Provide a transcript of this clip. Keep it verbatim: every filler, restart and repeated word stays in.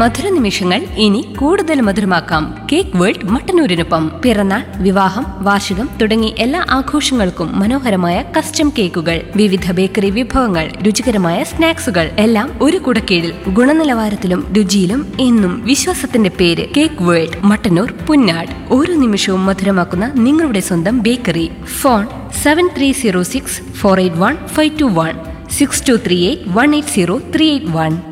മധുര നിമിഷങ്ങൾ ഇനി കൂടുതൽ മധുരമാക്കാം. കേക്ക് വേൾഡ് മട്ടന്നൂരിനൊപ്പം പിറന്നാൾ, വിവാഹം, വാർഷികം തുടങ്ങി എല്ലാ ആഘോഷങ്ങൾക്കും മനോഹരമായ കസ്റ്റം കേക്കുകൾ, വിവിധ ബേക്കറി വിഭവങ്ങൾ, രുചികരമായ സ്നാക്സുകൾ എല്ലാം ഒരു കുടക്കീഴിൽ. ഗുണനിലവാരത്തിലും രുചിയിലും എന്നും വിശ്വാസത്തിന്റെ പേര് കേക്ക് വേൾഡ്, മട്ടന്നൂർ, പുന്നാട്. ഓരോ നിമിഷവും മധുരമാക്കുന്ന നിങ്ങളുടെ സ്വന്തം bakery. Phone seven three zero six four eight one five to one, six to three eight one eight zero three eight one.